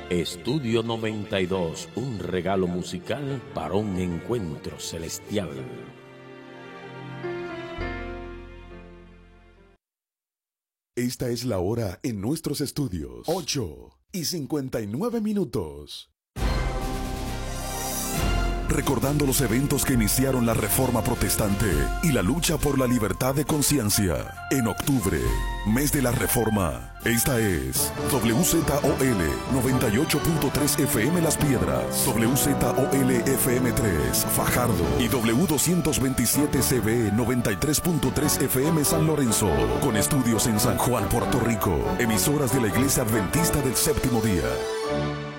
Estudio 92, un regalo musical para un encuentro celestial. Esta es la hora en nuestros estudios. 8:59. Recordando los eventos que iniciaron la Reforma Protestante y la lucha por la libertad de conciencia. En octubre, mes de la Reforma, esta es WZOL 98.3 FM Las Piedras, WZOL FM 3 Fajardo y W227 CB 93.3 FM San Lorenzo, con estudios en San Juan, Puerto Rico, emisoras de la Iglesia Adventista del Séptimo Día.